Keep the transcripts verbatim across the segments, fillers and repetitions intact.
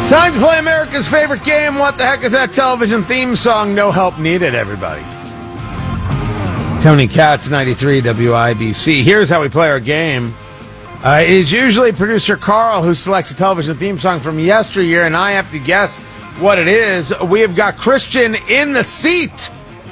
Time to play America's favorite game. What the heck is that television theme song? No help needed, everybody. Tony Katz, ninety-three W I B C. Here's how we play our game. Uh, it is usually producer Carl who selects a television theme song from yesteryear, and I have to guess what it is. We have got Christian in the seat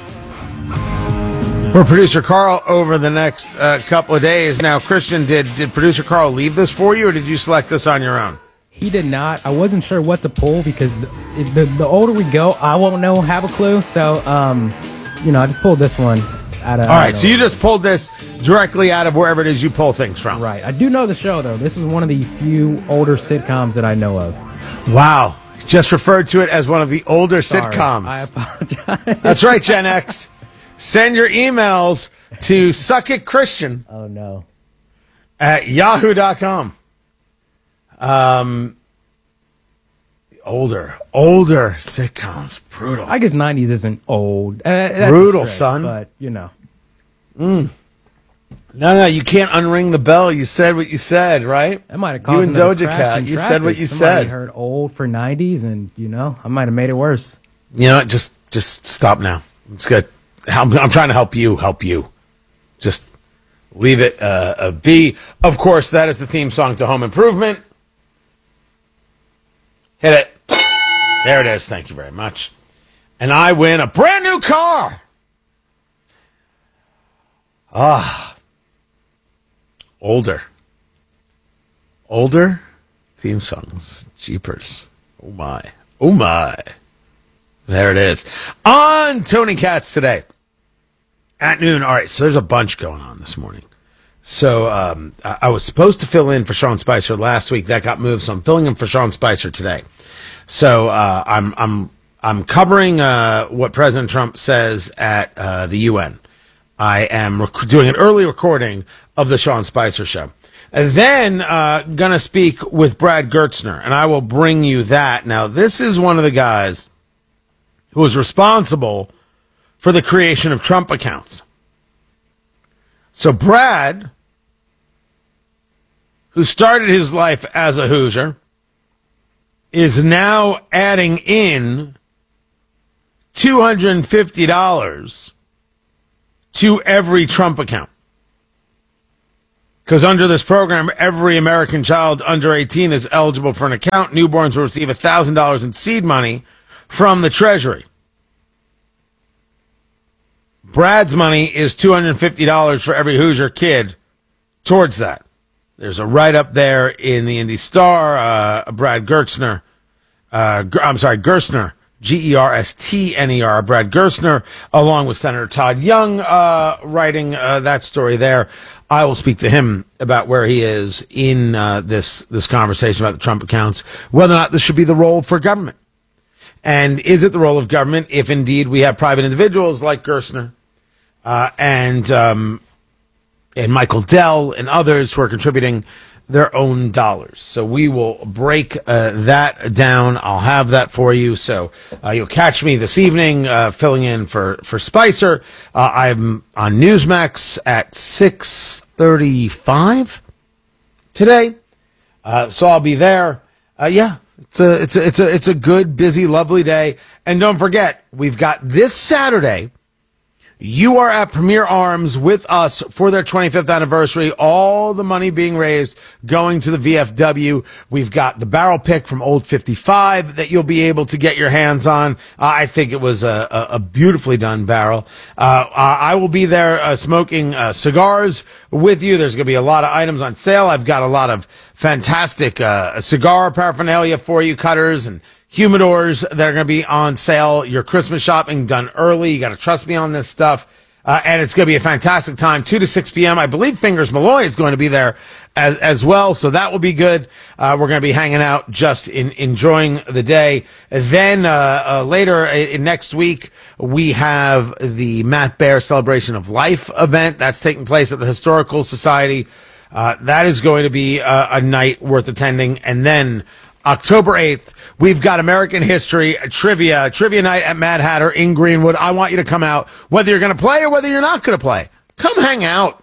for producer Carl over the next uh, couple of days. Now, Christian, did, did producer Carl leave this for you, or did you select this on your own? He did not. I wasn't sure what to pull because the, the, the older we go, I won't know, have a clue. So, um, you know, I just pulled this one out of... All right, so you just pulled this directly out of wherever it is you pull things from. Right. I do know the show, though. This is one of the few older sitcoms that I know of. Wow. Just referred to it as one of the older Sorry, sitcoms. I apologize. That's right, Gen X. Send your emails to suckitchristian Oh, no. at yahoo dot com. Um, older, older sitcoms, brutal. I guess nineties isn't old. Uh, that's Brutal, a stretch, son. But, you know. Mm. No, no, you can't unring the bell. You said what you said, right? That might have You caused and another Doja crash Cat, in you said traffic. what you Somebody said. heard old for nineties, and, you know, I might have made it worse. You know what? Just, just stop now. It's good. I'm, I'm trying to help you, help you. Just leave it uh, a be. Of course, that is the theme song to Home Improvement. Hit it. There it is. Thank you very much. And I win a brand new car. Ah. Older. Older theme songs. Jeepers. Oh, my. Oh, my. There it is. On Tony Katz today. At noon. All right, so there's a bunch going on this morning. So um, I, I was supposed to fill in for Sean Spicer last week. That got moved, so I'm filling in for Sean Spicer today. So uh, I'm I'm I'm covering uh, what President Trump says at uh, the U N. I am rec- doing an early recording of the Sean Spicer show. And then uh, gonna speak with Brad Gertzner, and I will bring you that. Now, this is one of the guys who was responsible for the creation of Trump accounts. So Brad, who started his life as a Hoosier, is now adding in two hundred fifty dollars to every Trump account. Because under this program, every American child under eighteen is eligible for an account. Newborns will receive one thousand dollars in seed money from the Treasury. Brad's money is two hundred fifty dollars for every Hoosier kid towards that. There's a write-up there in the Indy Star. Uh, Brad Gertzner, uh, I'm sorry, Gerstner, G E R S T N E R, Brad Gerstner, along with Senator Todd Young, uh, writing uh, that story there. I will speak to him about where he is in uh, this this conversation about the Trump accounts, whether or not this should be the role for government. And is it the role of government if indeed we have private individuals like Gerstner uh, and um, and Michael Dell and others who are contributing their own dollars? So we will break uh, that down. I'll have that for you. So uh, you'll catch me this evening uh, filling in for, for Spicer. Uh, I'm on Newsmax at six thirty-five today. Uh, so I'll be there. Uh, yeah, it's a, it's a, it's a, it's a good, busy, lovely day. And don't forget, we've got this Saturday, you are at Premier Arms with us for their twenty-fifth anniversary. All the money being raised going to the V F W. We've got the barrel pick from Old fifty-five that you'll be able to get your hands on. Uh, I think it was a, a, a beautifully done barrel. Uh, I will be there uh, smoking uh, cigars with you. There's going to be a lot of items on sale. I've got a lot of fantastic uh, cigar paraphernalia for you, cutters and humidors that are going to be on sale. Your Christmas shopping done early. You got to trust me on this stuff. Uh, and it's going to be a fantastic time, two to six p.m. I believe Fingers Malloy is going to be there as, as well. So that will be good. Uh, we're going to be hanging out, just in, enjoying the day. Then, uh, uh, later in next week, we have the Matt Bear Celebration of Life event that's taking place at the Historical Society. Uh, that is going to be a, a night worth attending. And then October eighth, we've got American History Trivia, Trivia Night at Mad Hatter in Greenwood. I want you to come out, whether you're going to play or whether you're not going to play. Come hang out.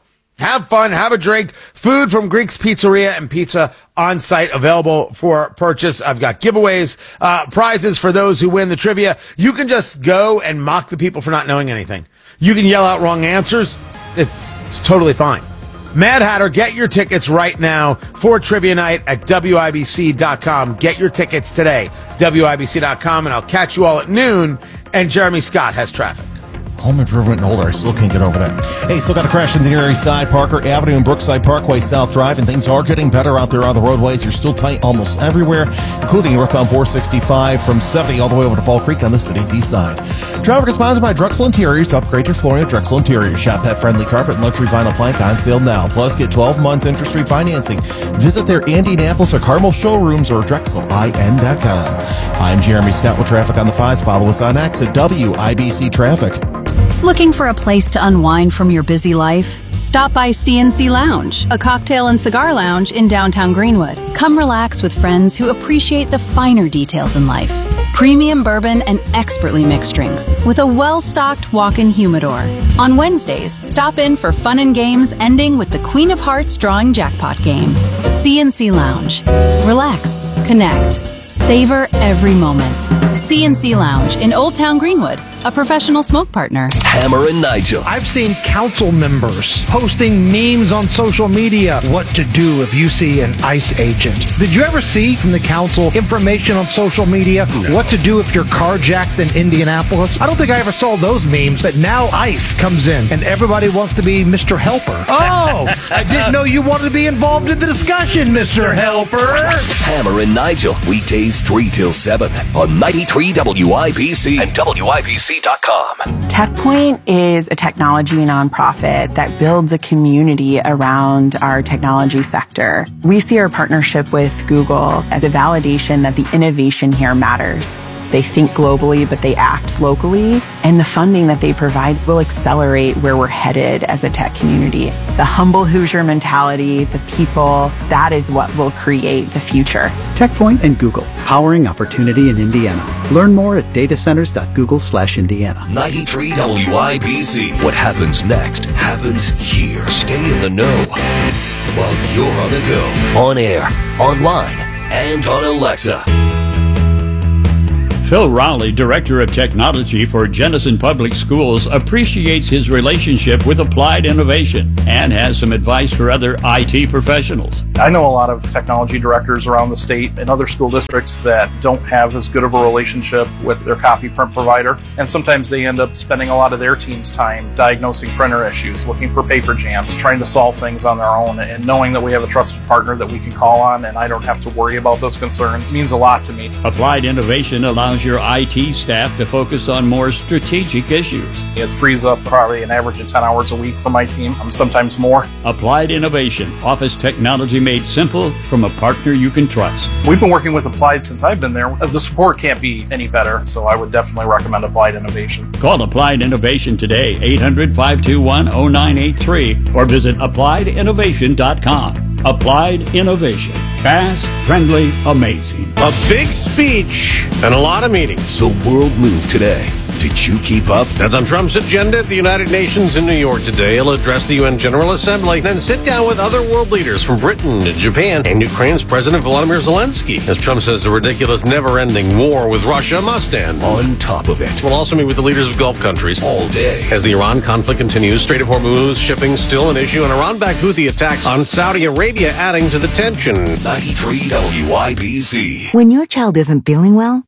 Have fun, have a drink. Food from Greek's Pizzeria and pizza on site available for purchase. I've got giveaways, uh, prizes for those who win the trivia. You can just go and mock the people for not knowing anything. You can yell out wrong answers. It's totally fine. Mad Hatter, get your tickets right now for Trivia Night at W I B C dot com. Get your tickets today, W I B C dot com, and I'll catch you all at noon. And Jeremy Scott has traffic. Home improvement and older. I still can't get over that. Hey, still got a crash in the Erie side, Parker Avenue and Brookside Parkway South Drive, and things are getting better out there on the roadways. You're still tight almost everywhere, including northbound four sixty-five from seventy all the way over to Fall Creek on the city's east side. Traffic is sponsored by Drexel Interiors. Upgrade your flooring at Drexel Interiors. Shop pet-friendly carpet and luxury vinyl plank on sale now. Plus, get twelve months interest-free financing. Visit their Indianapolis or Carmel showrooms or Drexel I N dot com. I'm Jeremy Scott with traffic on the fives. Follow us on X at W I B C Traffic. Looking for a place to unwind from your busy life? Stop by C N C Lounge, a cocktail and cigar lounge in downtown Greenwood. Come relax with friends who appreciate the finer details in life. Premium bourbon and expertly mixed drinks with a well-stocked walk-in humidor. On Wednesdays, stop in for fun and games ending with the Queen of Hearts drawing jackpot game. C N C Lounge. Relax, connect, savor every moment. C N C Lounge in Old Town Greenwood, a professional smoke partner. Hammer and Nigel. I've seen council members posting memes on social media. What to do if you see an ICE agent. Did you ever see from the council information on social media? No. What to do if you're carjacked in Indianapolis? I don't think I ever saw those memes, but now ICE comes in and everybody wants to be Mister Helper. Oh, I didn't know you wanted to be involved in the discussion, Mister Helper. Hammer and Nigel, weekdays three till seven on ninety-three W I B C and W I B C dot com. TechPoint is a technology nonprofit that builds a community around our technology sector. We see our partnership with Google as a validation that the innovation here matters. They think globally, but they act locally. And the funding that they provide will accelerate where we're headed as a tech community. The humble Hoosier mentality, the people, that is what will create the future. TechPoint and Google, powering opportunity in Indiana. Learn more at datacenters.google slash Indiana. ninety-three W I B C. What happens next happens here. Stay in the know while you're on the go. On air, online, and on Alexa. Phil Rowley, Director of Technology for Jenison Public Schools, appreciates his relationship with Applied Innovation and has some advice for other I T professionals. I know a lot of technology directors around the state and other school districts that don't have as good of a relationship with their copy print provider, and sometimes they end up spending a lot of their team's time diagnosing printer issues, looking for paper jams, trying to solve things on their own, and knowing that we have a trusted partner that we can call on and I don't have to worry about those concerns means a lot to me. Applied Innovation allows your I T staff to focus on more strategic issues. It frees up probably an average of ten hours a week for my team, sometimes more. Applied Innovation, office technology made simple from a partner you can trust. We've been working with Applied since I've been there. The support can't be any better, so I would definitely recommend Applied Innovation. Call Applied Innovation today, eight hundred, five two one, zero nine eight three, or visit applied innovation dot com. Applied Innovation. Fast, friendly, amazing. A big speech and a lot of meetings. The world moved today. Did you keep up? That's on Trump's agenda at the United Nations in New York today. He'll address the U N General Assembly, then sit down with other world leaders from Britain, Japan, and Ukraine's President Volodymyr Zelensky. As Trump says, the ridiculous, never-ending war with Russia must end. On top of it, we'll also meet with the leaders of Gulf countries all day. As the Iran conflict continues, Strait of Hormuz shipping still an issue, and Iran-backed Houthi attacks on Saudi Arabia adding to the tension. ninety-three W I B C. When your child isn't feeling well,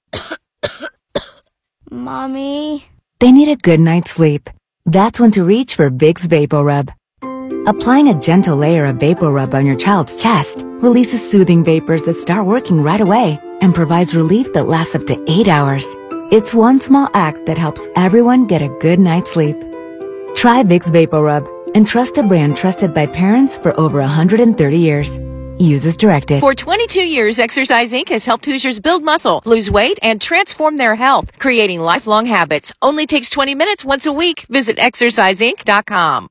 Mommy, they need a good night's sleep. That's when to reach for Vicks VapoRub. Applying a gentle layer of VapoRub on your child's chest releases soothing vapors that start working right away and provides relief that lasts up to eight hours. It's one small act that helps everyone get a good night's sleep. Try Vicks VapoRub and trust a brand trusted by parents for over one hundred thirty years. Use as directed. For twenty-two years, Exercise Incorporated has helped Hoosiers build muscle, lose weight, and transform their health, creating lifelong habits. Only takes twenty minutes once a week. Visit exercise inc dot com.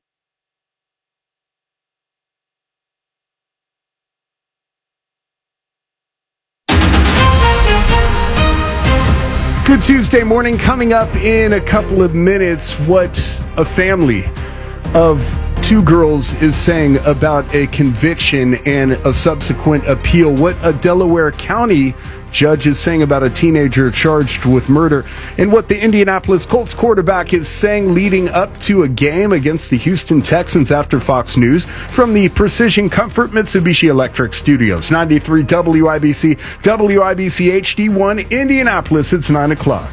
Good Tuesday morning. Coming up in a couple of minutes, what a family of Two Girls is saying about a conviction and a subsequent appeal. What a Delaware County judge is saying about a teenager charged with murder, and what the Indianapolis Colts quarterback is saying leading up to a game against the Houston Texans after Fox News from the Precision Comfort Mitsubishi Electric Studios. ninety-three W I B C, W I B C H D one, Indianapolis. It's nine o'clock.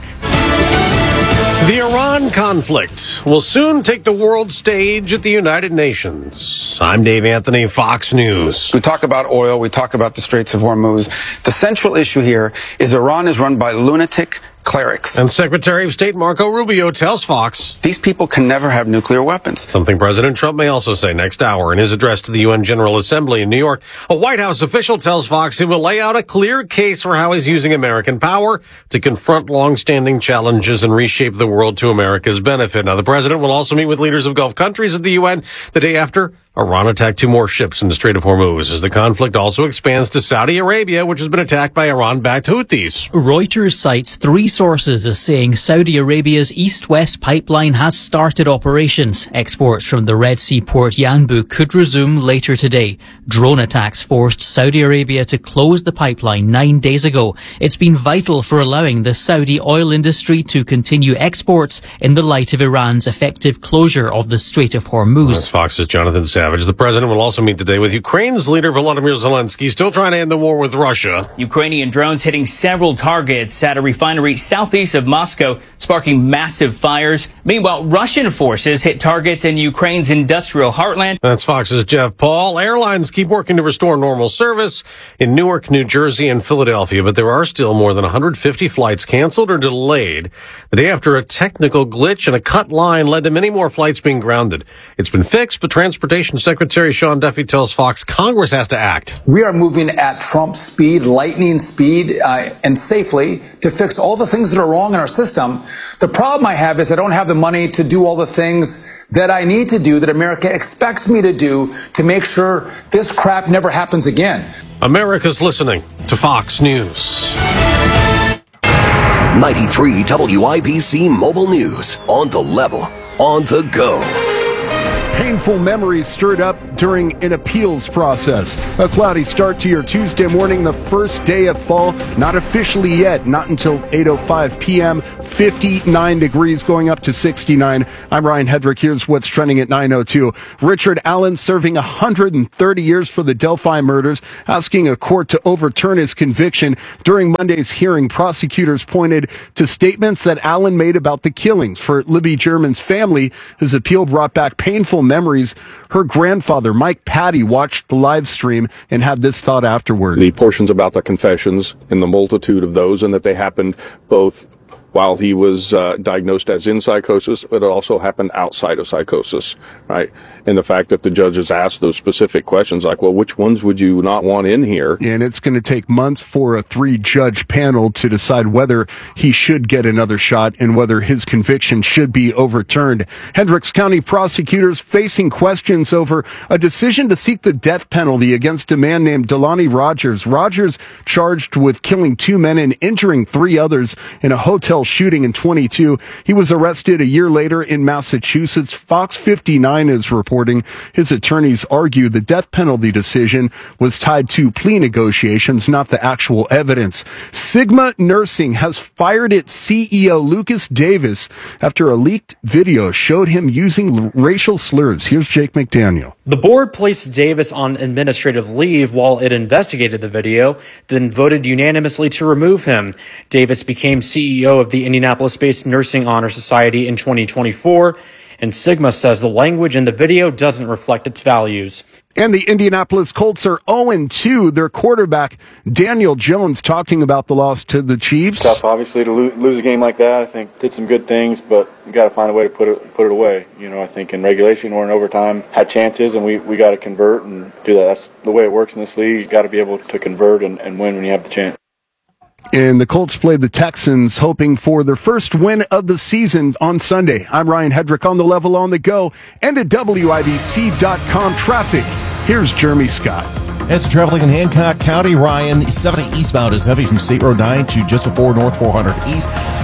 The Iran conflict will soon take the world stage at the United Nations. I'm Dave Anthony, Fox News. We talk about oil, we talk about the Straits of Hormuz. The central issue here is Iran is run by lunatic clerics. And Secretary of State Marco Rubio tells Fox these people can never have nuclear weapons. Something President Trump may also say next hour in his address to the U N General Assembly in New York. A White House official tells Fox he will lay out a clear case for how he's using American power to confront long-standing challenges and reshape the world to America's benefit. Now, the president will also meet with leaders of Gulf countries at the U N the day after Iran attacked two more ships in the Strait of Hormuz, as the conflict also expands to Saudi Arabia, which has been attacked by Iran-backed Houthis. Reuters cites three sources as saying Saudi Arabia's east-west pipeline has started operations. Exports from the Red Sea port Yanbu could resume later today. Drone attacks forced Saudi Arabia to close the pipeline nine days ago. It's been vital for allowing the Saudi oil industry to continue exports in the light of Iran's effective closure of the Strait of Hormuz. That's Fox's Jonathan Savage. The president will also meet today with Ukraine's leader Volodymyr Zelensky, still trying to end the war with Russia. Ukrainian drones hitting several targets at a refinery southeast of Moscow, sparking massive fires. Meanwhile, Russian forces hit targets in Ukraine's industrial heartland. That's Fox's Jeff Paul. Airlines keep working to restore normal service in Newark, New Jersey, and Philadelphia, but there are still more than one hundred fifty flights canceled or delayed the day after a technical glitch and a cut line led to many more flights being grounded. It's been fixed, but transportation Secretary Sean Duffy tells Fox Congress has to act. We are moving at Trump speed, lightning speed, uh, and safely to fix all the things that are wrong in our system. The problem I have is I don't have the money to do all the things that I need to do, that America expects me to do, to make sure this crap never happens again. America's listening to Fox News. ninety-three W I B C Mobile News. On the level, on the go. Painful memories stirred up during an appeals process. A cloudy start to your Tuesday morning, the first day of fall. Not officially yet, not until eight oh five p.m. fifty-nine degrees, going up to sixty-nine. I'm Ryan Hedrick. Here's what's trending at nine oh two. Richard Allen serving one hundred thirty years for the Delphi murders, asking a court to overturn his conviction. During Monday's hearing, prosecutors pointed to statements that Allen made about the killings. For Libby German's family, his appeal brought back painful memories. Her grandfather, Mike Patty, watched the live stream and had this thought afterward. The portions about the confessions and the multitude of those, and that they happened both while he was uh, diagnosed as in psychosis, but it also happened outside of psychosis, right? And the fact that the judges asked those specific questions, like, well, which ones would you not want in here? And it's going to take months for a three-judge panel to decide whether he should get another shot and whether his conviction should be overturned. Hendricks County prosecutors facing questions over a decision to seek the death penalty against a man named Delani Rogers. Rogers charged with killing two men and injuring three others in a hotel shooting in twenty-two. He was arrested a year later in Massachusetts. Fox fifty-nine is reporting his attorneys argue the death penalty decision was tied to plea negotiations, not the actual evidence. Sigma Nursing has fired its C E O Lucas Davis after a leaked video showed him using racial slurs. Here's Jake McDaniel. The board placed Davis on administrative leave while it investigated the video, then voted unanimously to remove him. Davis became C E O of the Indianapolis-based Nursing Honor Society in twenty twenty-four, and Sigma says the language in the video doesn't reflect its values. And the Indianapolis Colts are oh two. Their quarterback, Daniel Jones, talking about the loss to the Chiefs. Tough, obviously, to lo- lose a game like that. I think did some good things, but you got to find a way to put it put it away. You know, I think in regulation or in overtime, had chances, and we, we got to convert and do that. That's the way it works in this league. You got to be able to convert and, and win when you have the chance. And the Colts played the Texans, hoping for their first win of the season on Sunday. I'm Ryan Hedrick on the level on the go and at W I B C dot com traffic. Here's Jeremy Scott. As traveling in Hancock County, Ryan, seventy eastbound is heavy from State Road nine to just before North four hundred East.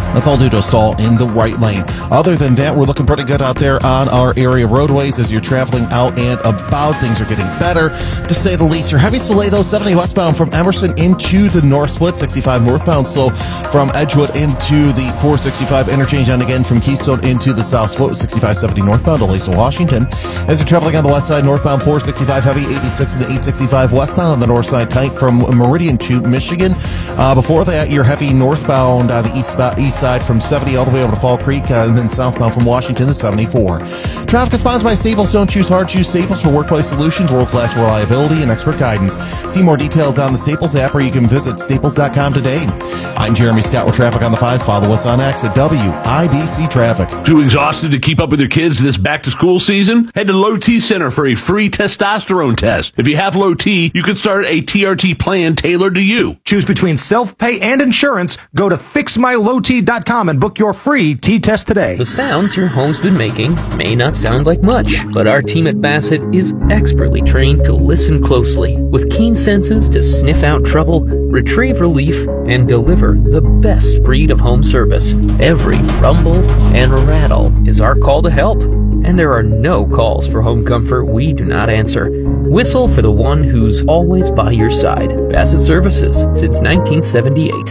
That's all due to a stall in the right lane. Other than that, we're looking pretty good out there on our area roadways as you're traveling out and about. Things are getting better, to say the least. Your heaviest delay, though, seventy westbound from Emerson into the North Split, sixty-five northbound slow from Edgewood into the four sixty-five interchange, and again from Keystone into the South Split with sixty-five seventy northbound to Lacey, Washington. As you're traveling on the west side, northbound four sixty-five heavy, eighty-six and the eight sixty-five westbound on the north side tight from Meridian to Michigan. Uh, before that, you're heavy northbound on the east, east side from seventy all the way over to Fall Creek, uh, and then southbound from Washington to seventy-four. Traffic is sponsored by Staples. Don't choose hard, choose Staples for workplace solutions, world-class reliability, and expert guidance. See more details on the Staples app, or you can visit staples dot com today. I'm Jeremy Scott with traffic on the fives. Follow us on X at W I B C Traffic. Too exhausted to keep up with your kids this back-to-school season? Head to Low T Center for a free testosterone test. If you have low T, you can start a T R T plan tailored to you. Choose between self-pay and insurance. Go to fix my low t dot com and book your free T-test today. The sounds your home's been making may not sound like much, but our team at Bassett is expertly trained to listen closely, with keen senses to sniff out trouble, retrieve relief, and deliver the best breed of home service. Every rumble and rattle is our call to help, and there are no calls for home comfort we do not answer. Whistle for the one who's always by your side. Bassett Services, since nineteen seventy-eight.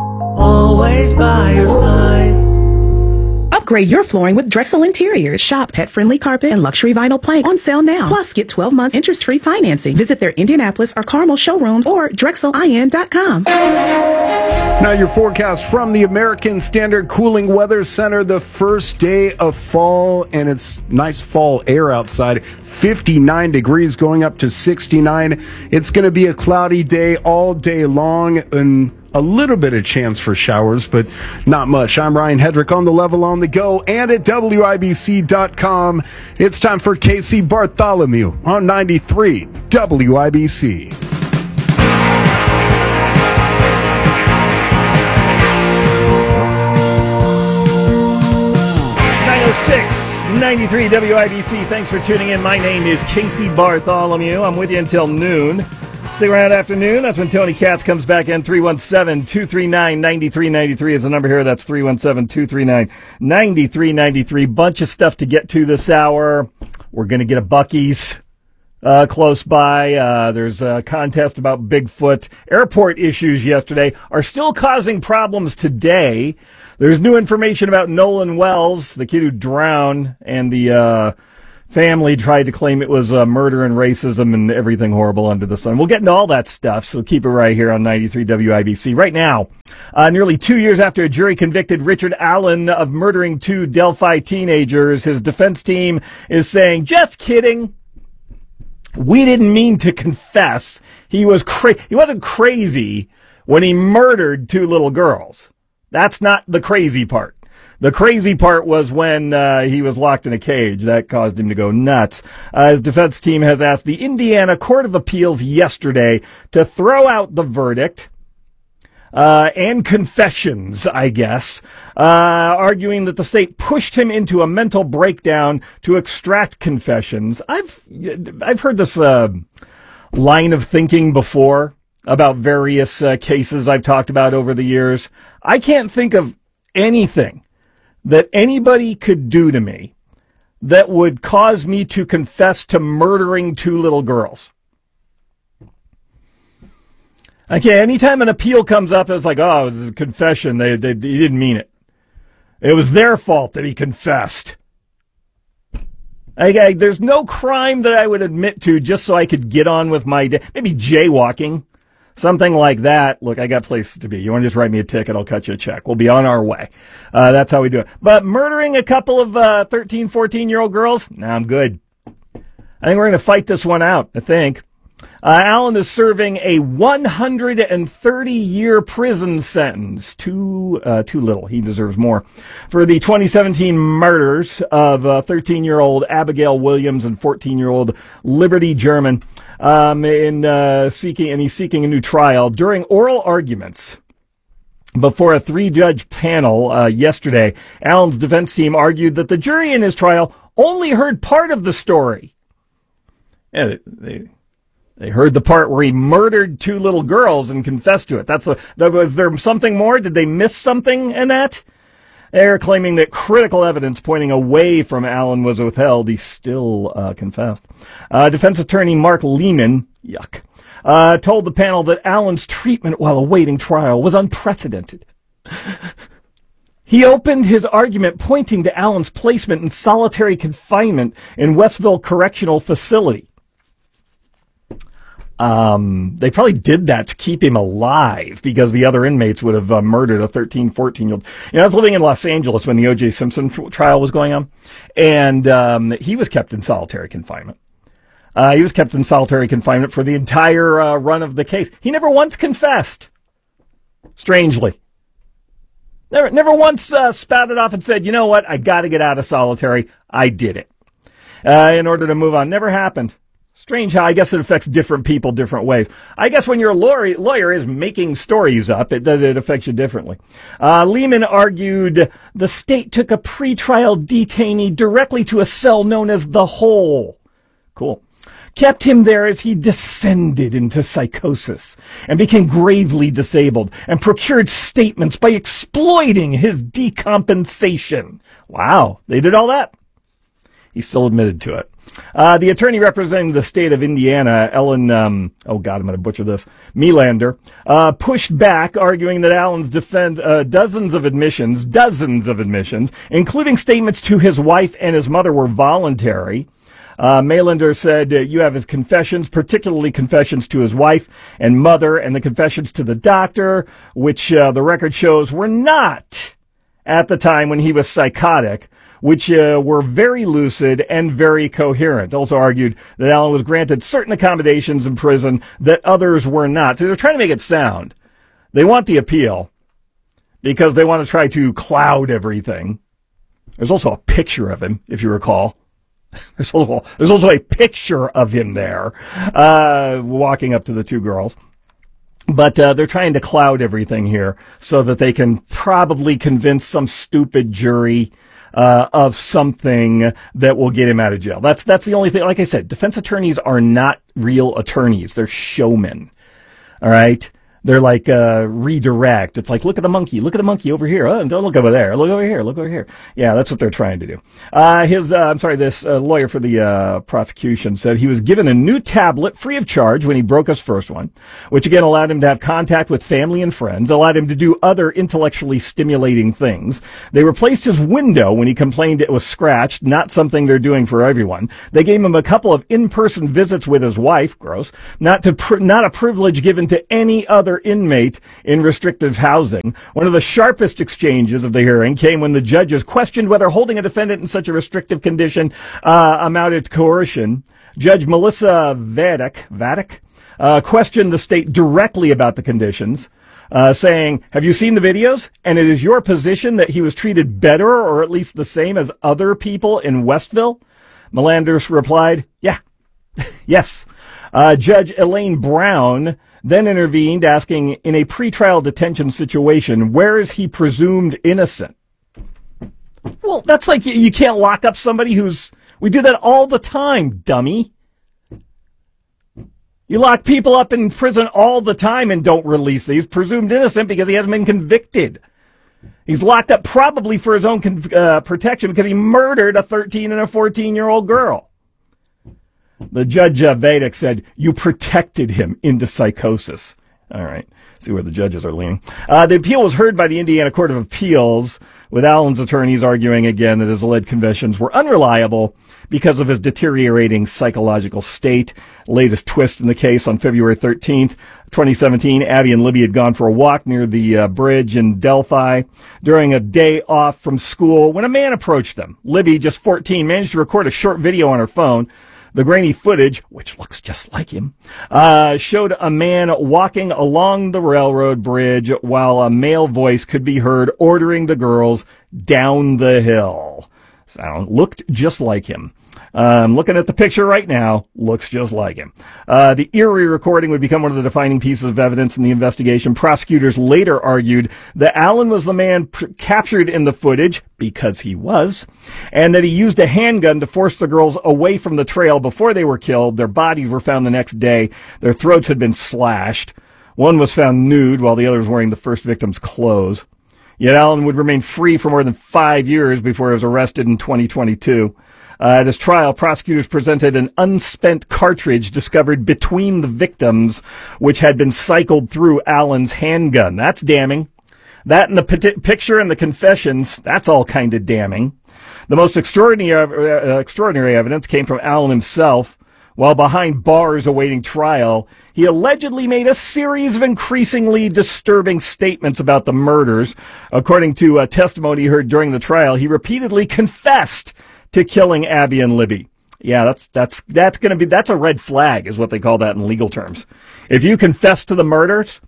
Always by your side. Upgrade your flooring with Drexel Interiors. Shop pet-friendly carpet and luxury vinyl plank on sale now. Plus, get twelve months interest-free financing. Visit their Indianapolis or Carmel showrooms or drexel I N dot com. Now your forecast from the American Standard Cooling Weather Center. The first day of fall, and it's nice fall air outside. fifty-nine degrees going up to sixty-nine. It's going to be a cloudy day all day long, and a little bit of chance for showers, but not much. I'm Ryan Hedrick on the level, on the go, and at W I B C dot com. It's time for Casey Bartholomew on ninety-three W I B C. nine oh six, ninety-three W I B C. Thanks for tuning in. My name is Casey Bartholomew. I'm with you until noon. Stick around afternoon. That's when Tony Katz comes back in. three one seven, two three nine, nine three nine three is the number here. That's three one seven, two three nine, nine three nine three. Bunch of stuff to get to this hour. We're going to get a Buc-ee's uh, close by. Uh, there's a contest about Bigfoot. Airport issues yesterday are still causing problems today. There's new information about Nolan Wells, the kid who drowned, and the uh, family tried to claim it was uh, murder and racism and everything horrible under the sun. We'll get into all that stuff, so keep it right here on ninety-three W I B C. Right now, uh, nearly two years after a jury convicted Richard Allen of murdering two Delphi teenagers, his defense team is saying, just kidding. We didn't mean to confess. He was cra- He wasn't crazy when he murdered two little girls. That's not the crazy part. The crazy part was when uh, he was locked in a cage. That caused him to go nuts. Uh, his defense team has asked the Indiana Court of Appeals yesterday to throw out the verdict uh, and confessions, I guess, uh, arguing that the state pushed him into a mental breakdown to extract confessions. I've I've heard this uh, line of thinking before about various uh, cases I've talked about over the years. I can't think of anything that anybody could do to me that would cause me to confess to murdering two little girls. Okay, anytime an appeal comes up, it's like, oh, it was a confession. They, they, they didn't mean it. It was their fault that he confessed. I, I, there's no crime that I would admit to just so I could get on with my day. Maybe jaywalking. Something like that. Look, I got places to be. You want to just write me a ticket, I'll cut you a check. We'll be on our way. Uh, that's how we do it. But murdering a couple of uh, thirteen, fourteen-year-old girls? Nah, I'm good. I think we're going to fight this one out, I think. Uh, Allen is serving a one hundred thirty-year prison sentence. Too, uh, too little. He deserves more. For the twenty seventeen murders of uh, thirteen-year-old Abigail Williams and fourteen-year-old Liberty German. Um, in, uh, seeking, and he's seeking a new trial. During oral arguments before a three-judge panel, uh, yesterday, Allen's defense team argued that the jury in his trial only heard part of the story. Yeah, they, they heard the part where he murdered two little girls and confessed to it. That's the, that, was there something more? Did they miss something in that? They're claiming that critical evidence pointing away from Allen was withheld. He still uh, confessed. Uh, defense attorney Mark Lehman, yuck, uh, told the panel that Allen's treatment while awaiting trial was unprecedented. He opened his argument pointing to Allen's placement in solitary confinement in Westville Correctional Facility. Um, they probably did that to keep him alive because the other inmates would have uh, murdered a thirteen, fourteen-year-old. You know, I was living in Los Angeles when the O J Simpson tr- trial was going on, and um, he was kept in solitary confinement. Uh, he was kept in solitary confinement for the entire uh, run of the case. He never once confessed, strangely. Never, never once uh, spouted off and said, you know what, I got to get out of solitary. I did it uh, in order to move on. Never happened. Strange how I guess it affects different people different ways. I guess when your lawyer, lawyer is making stories up, it does it affects you differently. Uh, Lehman argued the state took a pretrial detainee directly to a cell known as the Hole. Cool. Kept him there as he descended into psychosis and became gravely disabled and procured statements by exploiting his decompensation. Wow, they did all that. He still admitted to it. Uh, the attorney representing the state of Indiana, Ellen, um, oh God, I'm going to butcher this, Melander, uh, pushed back, arguing that Allen's defend uh, dozens of admissions, dozens of admissions, including statements to his wife and his mother, were voluntary. Uh, Melander said, uh, you have his confessions, particularly confessions to his wife and mother, and the confessions to the doctor, which uh, the record shows were not at the time when he was psychotic, which uh, were very lucid and very coherent. Also argued that Allen was granted certain accommodations in prison that others were not. So they're trying to make it sound. They want the appeal because they want to try to cloud everything. There's also a picture of him, if you recall. There's also, there's also a picture of him there, uh, walking up to the two girls. But uh, they're trying to cloud everything here so that they can probably convince some stupid jury uh, of something that will get him out of jail. That's that's the only thing. Like I said, defense attorneys are not real attorneys. They're showmen. All right? They're like uh, redirect. It's like, look at the monkey. Look at the monkey over here. Oh, don't look over there. Look over here. Look over here. Yeah, that's what they're trying to do. Uh, his, uh, I'm sorry, this uh, lawyer for the uh, prosecution said he was given a new tablet free of charge when he broke his first one, which again allowed him to have contact with family and friends, allowed him to do other intellectually stimulating things. They replaced his window when he complained it was scratched, not something they're doing for everyone. They gave him a couple of in-person visits with his wife, gross, not to pr- not a privilege given to any other inmate in restrictive housing. One of the sharpest exchanges of the hearing came when the judges questioned whether holding a defendant in such a restrictive condition uh, amounted to coercion. Judge Melissa Vadek, Vadek uh, questioned the state directly about the conditions, uh, saying, have you seen the videos? And it is your position that he was treated better or at least the same as other people in Westville? Melander replied, yeah, yes. Uh, Judge Elaine Brown then intervened, asking, in a pretrial detention situation, where is he presumed innocent? Well, that's like you, you can't lock up somebody who's... We do that all the time, dummy. You lock people up in prison all the time and don't release these. Presumed innocent because he hasn't been convicted. He's locked up probably for his own con- uh, protection because he murdered a thirteen and a fourteen-year-old girl. The judge, uh, Vadek, said, you protected him into psychosis. All right. See where the judges are leaning. Uh, the appeal was heard by the Indiana Court of Appeals, with Allen's attorneys arguing again that his alleged confessions were unreliable because of his deteriorating psychological state. Latest twist in the case: on February thirteenth, twenty seventeen, Abby and Libby had gone for a walk near the uh, bridge in Delphi during a day off from school when a man approached them. Libby, just fourteen, managed to record a short video on her phone. The grainy footage, which looks just like him, uh, showed a man walking along the railroad bridge while a male voice could be heard ordering the girls down the hill. Sound looked just like him. I'm um, looking at the picture right now. Looks just like him. Uh, the eerie recording would become one of the defining pieces of evidence in the investigation. Prosecutors later argued that Allen was the man pr- captured in the footage, because he was, and that he used a handgun to force the girls away from the trail before they were killed. Their bodies were found the next day. Their throats had been slashed. One was found nude while the other was wearing the first victim's clothes. Yet Allen would remain free for more than five years before he was arrested in twenty twenty-two. Uh, at his trial, prosecutors presented an unspent cartridge discovered between the victims, which had been cycled through Allen's handgun. That's damning. That and the p- picture and the confessions, that's all kind of damning. The most extraordinary, uh, extraordinary evidence came from Allen himself. While behind bars awaiting trial, he allegedly made a series of increasingly disturbing statements about the murders. According to uh, testimony heard during the trial, he repeatedly confessed to killing Abby and Libby. Yeah, that's that's that's going to be that's a red flag, is what they call that in legal terms. If you confess to the murders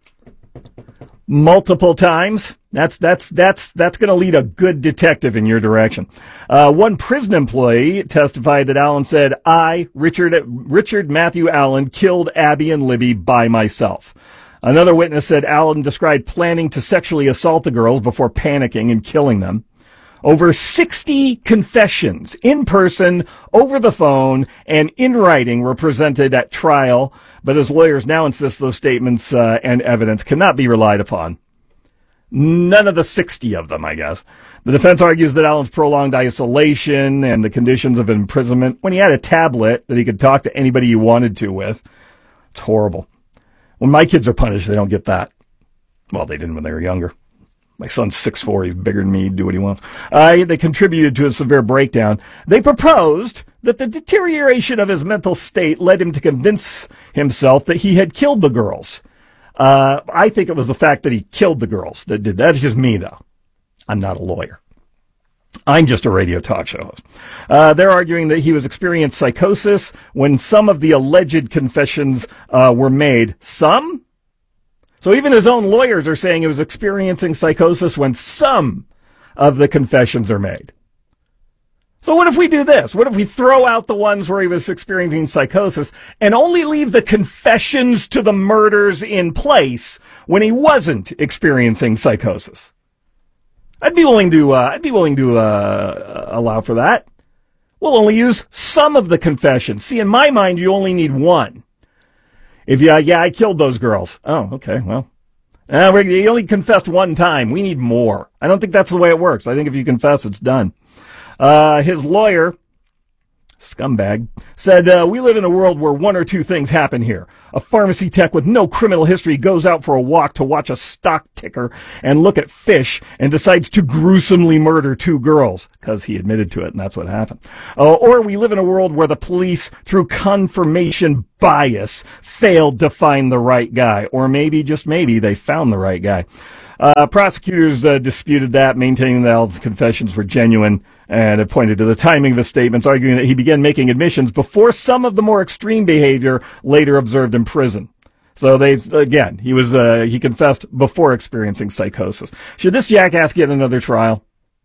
multiple times, that's that's that's that's going to lead a good detective in your direction. Uh, one prison employee testified that Allen said, "I, Richard Richard Matthew Allen, killed Abby and Libby by myself." Another witness said Allen described planning to sexually assault the girls before panicking and killing them. Over sixty confessions in person, over the phone, and in writing were presented at trial, but his lawyers now insist those statements uh, and evidence cannot be relied upon. None of the sixty of them, I guess. The defense argues that Allen's prolonged isolation and the conditions of imprisonment, when he had a tablet that he could talk to anybody he wanted to with, it's horrible. When my kids are punished, they don't get that. Well, they didn't when they were younger. My son's six foot four, he's bigger than me, he'd do what he wants. Uh, they contributed to a severe breakdown. They proposed that the deterioration of his mental state led him to convince himself that he had killed the girls. Uh, I think it was the fact that he killed the girls that did. That's just me, though. I'm not a lawyer. I'm just a radio talk show host. Uh, they're arguing that he was experiencing psychosis when some of the alleged confessions uh, were made. Some? So even his own lawyers are saying he was experiencing psychosis when some of the confessions are made. So what if we do this? What if we throw out the ones where he was experiencing psychosis and only leave the confessions to the murders in place when he wasn't experiencing psychosis? I'd be willing to, uh, I'd be willing to, uh, allow for that. We'll only use some of the confessions. See, in my mind, you only need one. If you, uh, yeah, I killed those girls. Oh, okay, well. Uh, we're, you only confessed one time. We need more. I don't think that's the way it works. I think if you confess, it's done. Uh, his lawyer, scumbag, said, uh, we live in a world where one or two things happen here. A pharmacy tech with no criminal history goes out for a walk to watch a stock ticker and look at fish and decides to gruesomely murder two girls, because he admitted to it, and that's what happened. Uh, or we live in a world where the police, through confirmation bias, failed to find the right guy. Or maybe, just maybe, they found the right guy. Uh, prosecutors uh, disputed that, maintaining that Allen's confessions were genuine, and it pointed to the timing of his statements, arguing that he began making admissions before some of the more extreme behavior later observed in prison. So they, again, he was uh, he confessed before experiencing psychosis. Should this jackass get another trial?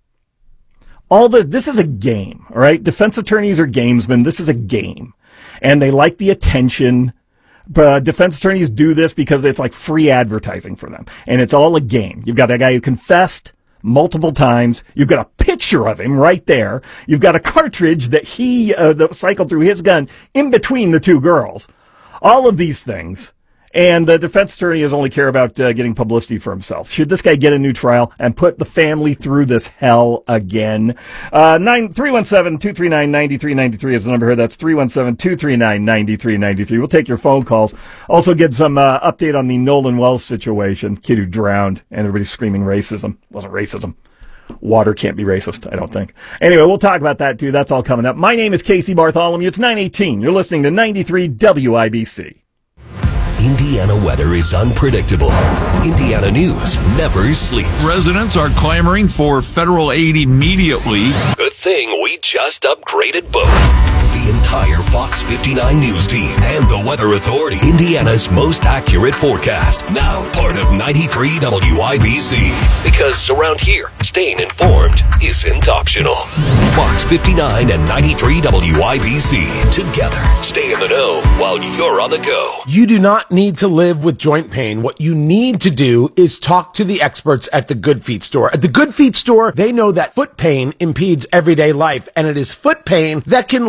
All the this is a game, all right? Defense attorneys are gamesmen. This is a game, and they like the attention. But defense attorneys do this because it's like free advertising for them. And it's all a game. You've got that guy who confessed multiple times. You've got a picture of him right there. You've got a cartridge that he uh, that cycled through his gun in between the two girls. All of these things. And the defense attorney does only care about uh, getting publicity for himself. Should this guy get a new trial and put the family through this hell again? Uh, nine, three one seven, two three nine, nine three nine three is the number here. That's three one seven, two three nine, nine three nine three. We'll take your phone calls. Also get some uh, update on the Nolan Wells situation. Kid who drowned and everybody's screaming racism. Wasn't racism. Water can't be racist, I don't think. Anyway, we'll talk about that too. That's all coming up. My name is Casey Bartholomew. It's nine eighteen. You're listening to ninety-three W I B C. Indiana weather is unpredictable. Indiana news never sleeps. Residents are clamoring for federal aid immediately. Good thing we just upgraded both. The entire Fox fifty-nine News team and the Weather Authority. Indiana's most accurate forecast. Now part of ninety-three W I B C. Because around here, staying informed isn't optional. Fox fifty-nine and ninety-three W I B C. Together, stay in the know while you're on the go. You do not need to live with joint pain. What you need to do is talk to the experts at the Good Feet store. At the Good Feet store, they know that foot pain impedes everyday life, and it is foot pain that can lead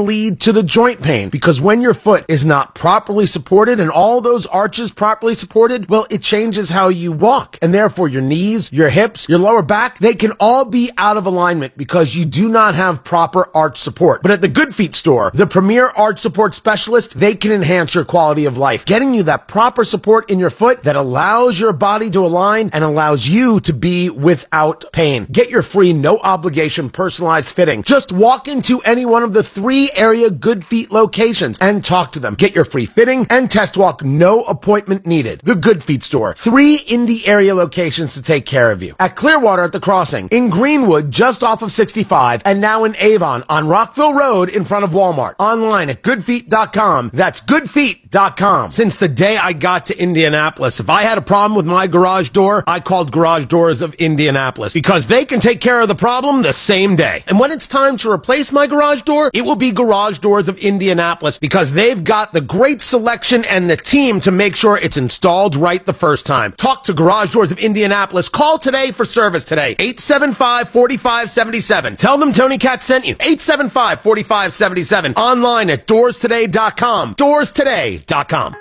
to the joint pain, because when your foot is not properly supported and all those arches properly supported, well, it changes how you walk. And therefore your knees, your hips, your lower back, they can all be out of alignment because you do not have proper arch support. But at the Good Feet store, the premier arch support specialist, they can enhance your quality of life, getting you that proper support in your foot that allows your body to align and allows you to be without pain. Get your free, no obligation, personalized fitting. Just walk into any one of the three area Good Feet locations and talk to them. Get your free fitting and test walk, no appointment needed. The Good Feet store, three Indy area locations to take care of you. At Clearwater at the Crossing, in Greenwood just off of sixty-five, and now in Avon on Rockville Road in front of Walmart. Online at good feet dot com. That's good feet dot com. Since the day I got to Indianapolis, if I had a problem with my garage door, I called Garage Doors of Indianapolis because they can take care of the problem the same day. And when it's time to replace my garage door, it will be Garage Doors of Indianapolis because they've got the great selection and the team to make sure it's installed right the first time. Talk to Garage Doors of Indianapolis. Call today for service today. eight seven five, four five seven seven. Tell them Tony Katz sent you. eight seven five, four five seven seven. Online at doors today dot com. doors today dot com.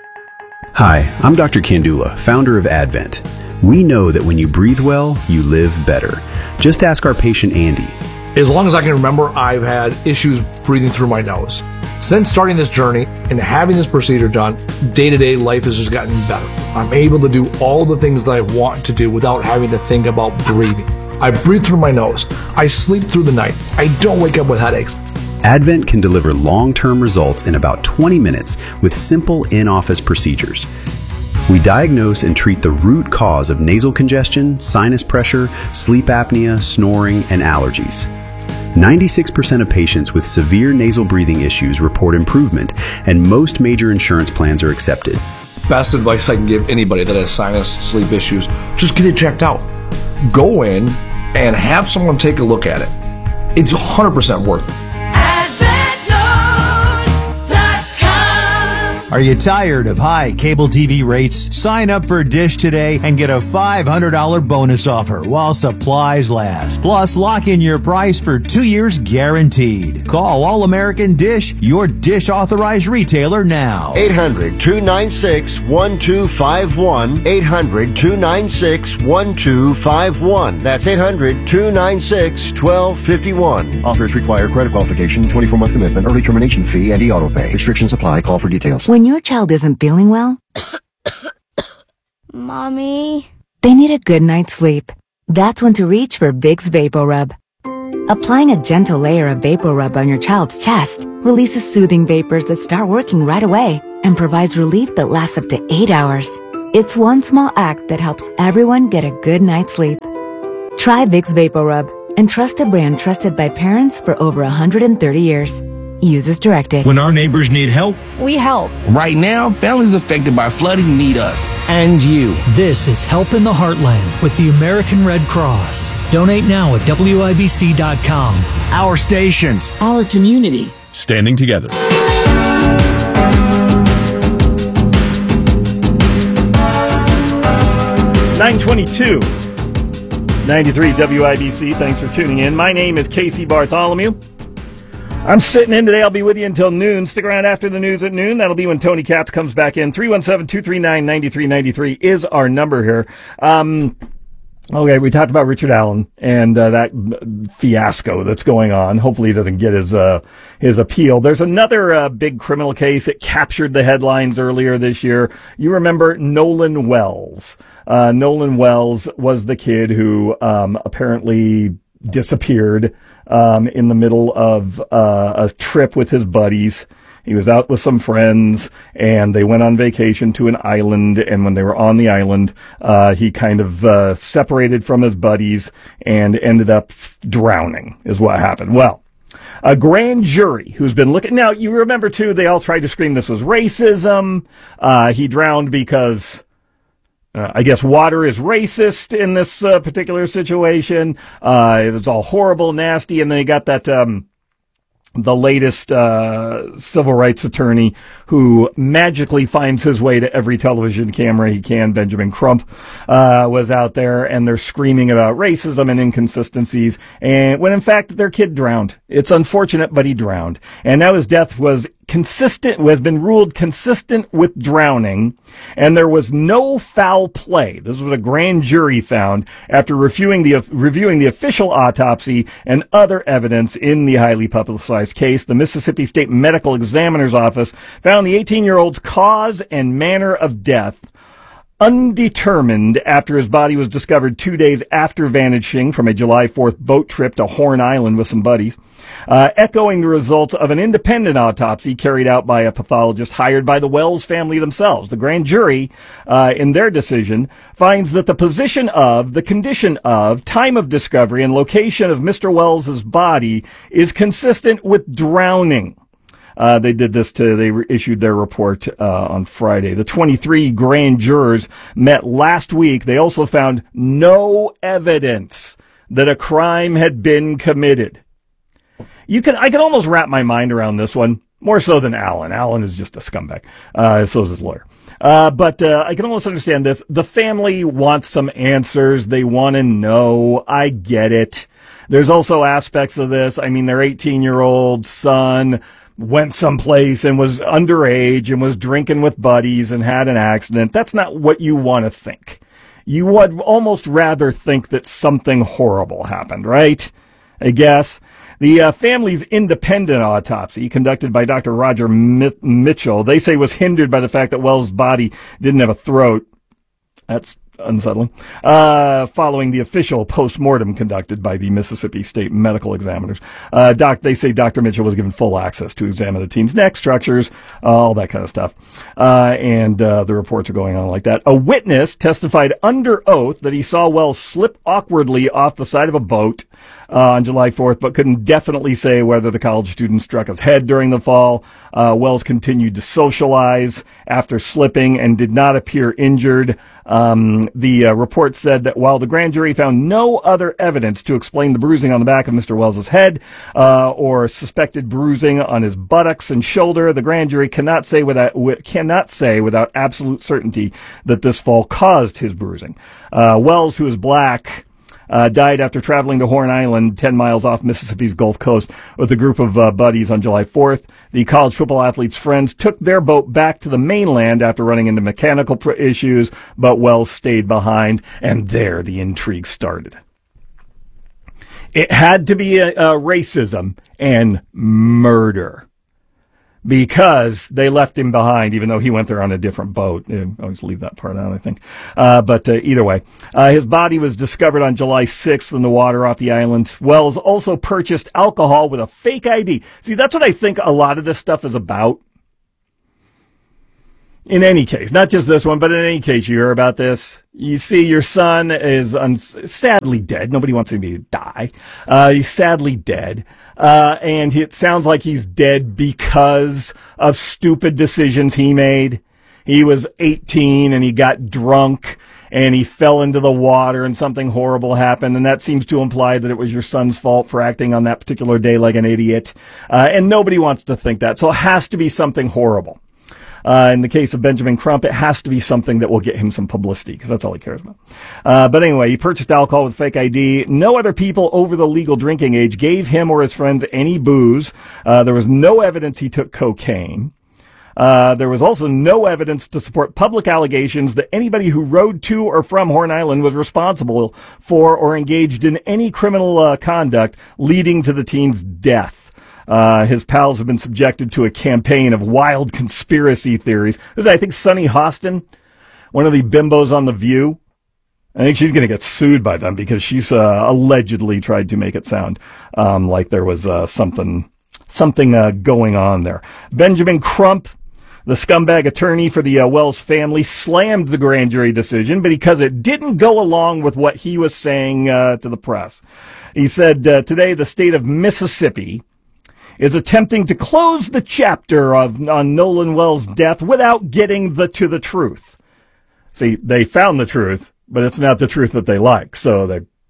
Hi, I'm Doctor Kandula, founder of Advent. We know that when you breathe well, you live better. Just ask our patient Andy. As long as I can remember, I've had issues breathing through my nose. Since starting this journey and having this procedure done, day-to-day life has just gotten better. I'm able to do all the things that I want to do without having to think about breathing. I breathe through my nose. I sleep through the night. I don't wake up with headaches. Advent can deliver long-term results in about twenty minutes with simple in-office procedures. We diagnose and treat the root cause of nasal congestion, sinus pressure, sleep apnea, snoring, and allergies. ninety-six percent of patients with severe nasal breathing issues report improvement, and most major insurance plans are accepted. Best advice I can give anybody that has sinus, sleep issues, just get it checked out. Go in and have someone take a look at it. It's one hundred percent worth it. Are you tired of high cable T V rates? Sign up for Dish today and get a five hundred dollars bonus offer while supplies last. Plus, lock in your price for two years guaranteed. Call All American Dish, your Dish authorized retailer now. eight hundred, two nine six, one two five one. eight hundred, two nine six, one two five one. That's eight hundred, two nine six, one two five one. Offers require credit qualification, twenty-four month commitment, early termination fee, and e-auto pay. Restrictions apply. Call for details. When your child isn't feeling well, Mommy, they need a good night's sleep. That's when to reach for Vicks VapoRub. Applying a gentle layer of VapoRub on your child's chest releases soothing vapors that start working right away and provides relief that lasts up to eight hours. It's one small act that helps everyone get a good night's sleep. Try Vicks VapoRub and trust a brand trusted by parents for over one hundred thirty years. Use as directed. When our neighbors need help, we help. Right now, families affected by flooding need us. And you. This is Help in the Heartland with the American Red Cross. Donate now at W I B C dot com. Our stations, our community. Standing together. nine twenty-two. ninety-three W I B C. Thanks for tuning in. My name is Casey Bartholomew. I'm sitting in today. I'll be with you until noon. Stick around after the news at noon. That'll be when Tony Katz comes back in. three one seven, two three nine, nine three nine three is our number here. Um, okay, we talked about Richard Allen and uh, that fiasco that's going on. Hopefully he doesn't get his uh, his appeal. There's another uh, big criminal case. It captured the headlines earlier this year. You remember Nolan Wells. Uh, Nolan Wells was the kid who um, apparently disappeared um, in the middle of uh, a trip with his buddies. He was out with some friends, and they went on vacation to an island, and when they were on the island, uh, he kind of uh, separated from his buddies and ended up drowning, is what happened. Well, a grand jury who's been looking... Now, you remember, too, they all tried to scream this was racism. Uh, he drowned because... Uh, I guess water is racist in this uh, particular situation. Uh, it was all horrible, nasty, and they got that um, the latest uh, civil rights attorney who magically finds his way to every television camera he can, Benjamin Crump, uh, was out there, and they're screaming about racism and inconsistencies, and when in fact their kid drowned. It's unfortunate, but he drowned. And now his death was consistent, has been ruled consistent with drowning, and there was no foul play. This is what a grand jury found after reviewing the, reviewing the official autopsy and other evidence in the highly publicized case. The Mississippi State Medical Examiner's Office found the eighteen-year-old's cause and manner of death undetermined after his body was discovered two days after vanishing from a July fourth boat trip to Horn Island with some buddies, uh, echoing the results of an independent autopsy carried out by a pathologist hired by the Wells family themselves. The grand jury, uh, in their decision, finds that the position of, the condition of, time of discovery, and location of Mister Wells's body is consistent with drowning. Uh, they did this to, they re- issued their report, uh, on Friday. The twenty-three grand jurors met last week. They also found no evidence that a crime had been committed. You can, I can almost wrap my mind around this one, more so than Alan. Alan is just a scumbag. Uh, so is his lawyer. Uh, but, uh, I can almost understand this. The family wants some answers. They want to know. I get it. There's also aspects of this. I mean, their eighteen-year-old son went someplace and was underage and was drinking with buddies and had an accident. That's not what you want to think. You would almost rather think that something horrible happened, right? I guess. The uh, family's independent autopsy, conducted by Doctor Roger Mi- Mitchell, they say was hindered by the fact that Wells' body didn't have a throat. That's unsettling. Uh, following the official post-mortem conducted by the Mississippi State Medical Examiners. Uh, doc, they say Doctor Mitchell was given full access to examine the teen's neck structures, uh, all that kind of stuff. Uh, and, uh, the reports are going on like that. A witness testified under oath that he saw Wells slip awkwardly off the side of a boat, uh, on July fourth, but couldn't definitely say whether the college student struck his head during the fall. Uh, Wells continued to socialize after slipping and did not appear injured. Um, the uh, report said that while the grand jury found no other evidence to explain the bruising on the back of Mister Wells's head, uh, or suspected bruising on his buttocks and shoulder, the grand jury cannot say without, w- cannot say without absolute certainty that this fall caused his bruising. Uh, Wells, who is black, Uh, died after traveling to Horn Island, ten miles off Mississippi's Gulf Coast, with a group of uh, buddies on July fourth. The college football athlete's friends took their boat back to the mainland after running into mechanical pr- issues, but Wells stayed behind, and there the intrigue started. It had to be a, a racism and murder, because they left him behind, even though he went there on a different boat. I always leave that part out, I think. Uh, but uh, either way, uh, his body was discovered on July sixth in the water off the island. Wells also purchased alcohol with a fake I D. See, that's what I think a lot of this stuff is about. In any case, not just this one, but in any case, you hear about this. You see, your son is uns- sadly dead. Nobody wants him to die. Uh, he's sadly dead. Uh, and it sounds like he's dead because of stupid decisions he made. He was eighteen and he got drunk and he fell into the water and something horrible happened. And that seems to imply that it was your son's fault for acting on that particular day like an idiot. Uh, and nobody wants to think that. So it has to be something horrible. Uh, in the case of Benjamin Crump, it has to be something that will get him some publicity, because that's all he cares about. Uh, but anyway, he purchased alcohol with fake I D. No other people over the legal drinking age gave him or his friends any booze. Uh, there was no evidence he took cocaine. Uh, there was also no evidence to support public allegations that anybody who rode to or from Horn Island was responsible for or engaged in any criminal uh, conduct leading to the teen's death. Uh, his pals have been subjected to a campaign of wild conspiracy theories. There's, I think, Sunny Hostin, one of the bimbos on The View. I think she's going to get sued by them because she's uh, allegedly tried to make it sound um, like there was uh, something something uh, going on there. Benjamin Crump, the scumbag attorney for the uh, Wells family, slammed the grand jury decision, but because it didn't go along with what he was saying uh, to the press. He said, uh, today the state of Mississippi is attempting to close the chapter of on Nolan Wells' death without getting the to the truth. See, they found the truth, but it's not the truth that they like, so they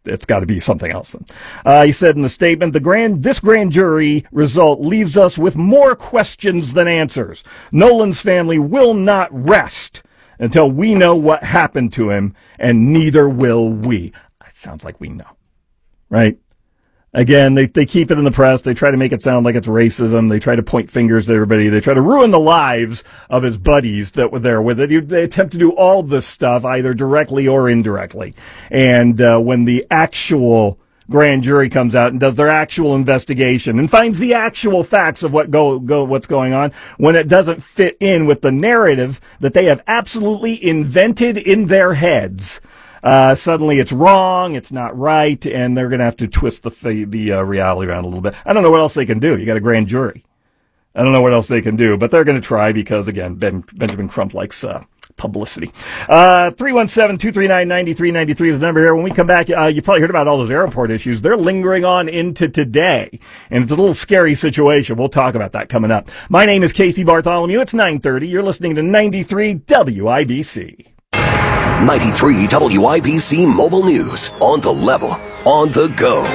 it's got to be something else then. Uh, he said in the statement, the grand, this grand jury result leaves us with more questions than answers. Nolan's family will not rest until we know what happened to him, and neither will we. It sounds like we know, right? Again, they, they keep it in the press. They try to make it sound like it's racism. They try to point fingers at everybody. They try to ruin the lives of his buddies that were there with it. They attempt to do all this stuff, either directly or indirectly. And uh, when the actual grand jury comes out and does their actual investigation and finds the actual facts of what go, go what's going on, when it doesn't fit in with the narrative that they have absolutely invented in their heads, Uh, suddenly it's wrong, it's not right, and they're going to have to twist the the uh, reality around a little bit. I don't know what else they can do. You got a grand jury. I don't know what else they can do, but they're going to try because, again, ben, Benjamin Crump likes uh, publicity. Uh, three one seven, two three nine, nine three nine three is the number here. When we come back, uh, you probably heard about all those airport issues. They're lingering on into today, and it's a little scary situation. We'll talk about that coming up. My name is Casey Bartholomew. It's nine thirty. You're listening to ninety-three W I B C. ninety-three W I B C Mobile News. On the level, on the go.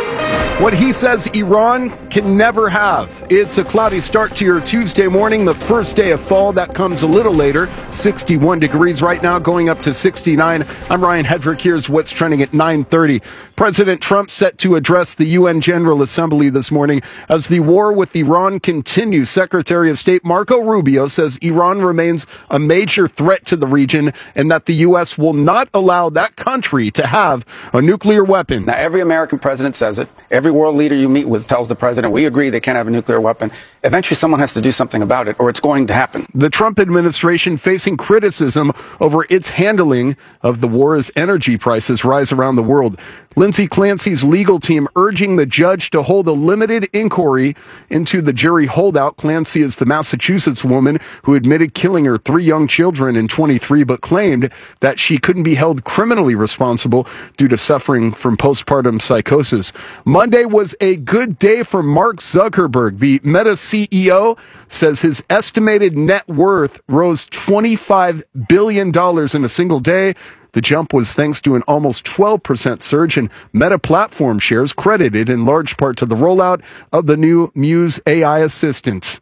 What he says Iran can never have. It's a cloudy start to your Tuesday morning, the first day of fall. That comes a little later. sixty-one degrees right now, going up to sixty-nine. I'm Ryan Hedrick. Here's what's trending at nine thirty. President Trump set to address the U N General Assembly this morning as the war with Iran continues. Secretary of State Marco Rubio says Iran remains a major threat to the region and that the U S will not allow that country to have a nuclear weapon. Now, every American president says it. Every world leader you meet with tells the president, we agree they can't have a nuclear weapon. Eventually, someone has to do something about it, or it's going to happen. The Trump administration facing criticism over its handling of the war as energy prices rise around the world. Lindsay Clancy's legal team urging the judge to hold a limited inquiry into the jury holdout. Clancy is the Massachusetts woman who admitted killing her three young children in twenty-three, but claimed that she couldn't be held criminally responsible due to suffering from postpartum psychosis. Monday was a good day for Mark Zuckerberg. The Meta C E O says his estimated net worth rose twenty-five billion dollars in a single day. The jump was thanks to an almost twelve percent surge in Meta platform shares, credited in large part to the rollout of the new Muse A I assistant.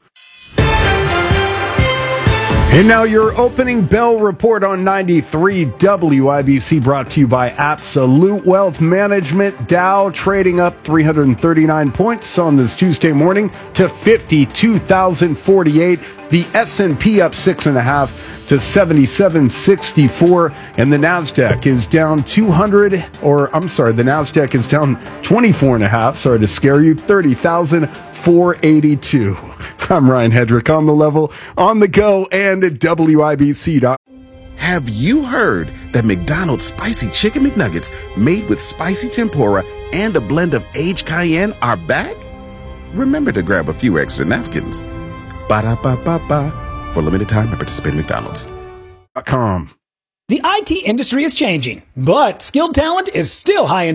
And now your opening bell report on ninety-three W I B C, brought to you by Absolute Wealth Management. Dow trading up three hundred thirty-nine points on this Tuesday morning to fifty-two thousand forty-eight. The S and P up six and a half to seventy-seven sixty-four, and the Nasdaq is down two hundred, or I'm sorry, the Nasdaq is down twenty-four and a half. Sorry to scare you, thirty thousand four hundred eighty-two. I'm Ryan Hedrick, on the level, on the go, and at W I B C dot com. Have you heard that McDonald's Spicy Chicken McNuggets, made with spicy tempura and a blend of aged cayenne, are back? Remember to grab a few extra napkins. Ba-da-ba-ba-ba. For limited time at participating McDonald's. Com. The I T industry is changing, but skilled talent is still high in